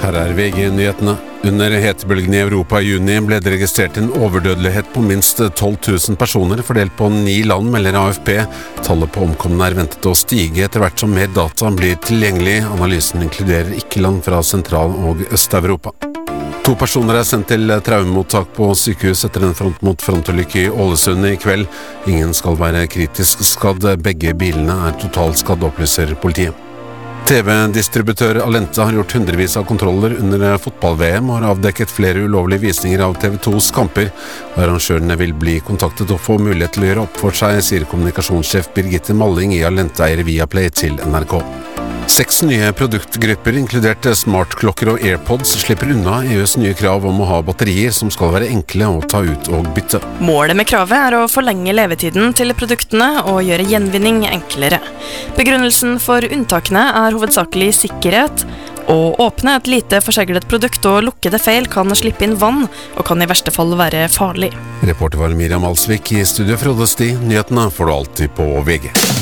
Her VG-nyhetene. Under hetebølgen I Europa I juni ble det registrert en overdødelighet på minst 12 000 personer, fordelt på 9 land, melder AFP. Tallet på omkomne ventet å stige etter hvert som mer data blir tilgjengelig. Analysen inkluderer ikke land fra Sentral- og Øst-Europa. 2 personer sendt til traumemottak på sykehus etter en front-mot-front-ulykke I Ålesund I kveld. Ingen skal være kritisk skadd. Begge bilene totalt skadd, opplyser politiet. TV-distributør Allente har gjort hundrevis av kontroller under fotball-VM og har avdekket flere ulovlige visninger av TV2s kamper. Arrangørene vil bli kontaktet og få mulighet til å gjøre opp for seg, sier kommunikasjonssjef Birgitte Malling I Allente-eier Viaplay til NRK. 6 nye produktgrupper, inkludert smartklokker og AirPods, slipper unna EUs nye krav om å ha batterier som skal være enkle å ta ut og bytte. Målet med kravet å forlenge levetiden til produktene og gjøre gjenvinning enklere. Begrunnelsen for unntakene hovedsakelig sikkerhet. Å åpne et lite forseglet produkt og lukke det feil kan slippe inn vann, og kan I verste fall være farlig. Reporter var Miriam Alsvik I studio Frode Sti. Nyhetene får du alltid på VG.